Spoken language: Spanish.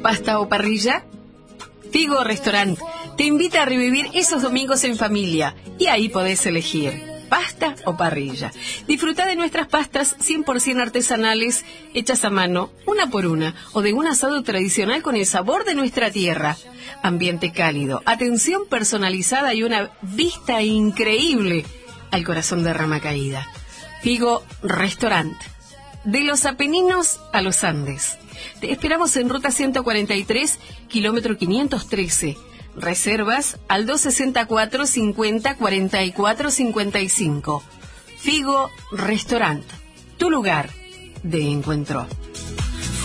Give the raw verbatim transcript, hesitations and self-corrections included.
¿Pasta o parrilla? Figo Restaurant te invita a revivir esos domingos en familia y ahí podés elegir pasta o parrilla. Disfruta de nuestras pastas cien por ciento artesanales, hechas a mano, una por una, o de un asado tradicional con el sabor de nuestra tierra. Ambiente cálido, atención personalizada y una vista increíble al corazón de Rama Caída. Figo Restaurant, de los Apeninos a los Andes. Te esperamos en ruta ciento cuarenta y tres, kilómetro quinientos trece. Reservas al dos sesenta y cuatro, cincuenta, cuarenta y cuatro, cincuenta y cinco. Figo Restaurant, tu lugar de encuentro.